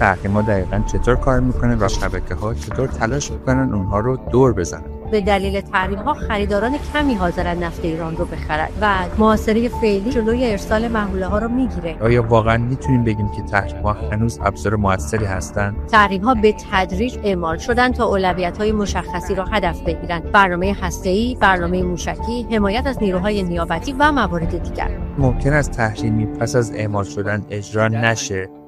تحریم‌ها دقیقاً چطور کار میکنه و شبکه‌ها چطور تلاش میکنن اونها رو دور بزنن. به دلیل تحریم‌ها خریداران کمی حاضرن نفت ایران رو بخرن و محاصره فعلی جلوی ارسال محموله‌ها رو میگیره. آیا واقعاً میتونیم بگیم که تحریم‌ها هنوز ابزار موثری هستند؟ تحریم‌ها به تدریج اعمال شدن تا اولویت‌های مشخصی را هدف بگیرن: برنامه هسته‌ای، برنامه موشکی، حمایت از نیروهای نیابتی و موارد دیگر. ممکن است تحریمی پس از اعمال شدن اجرا نشه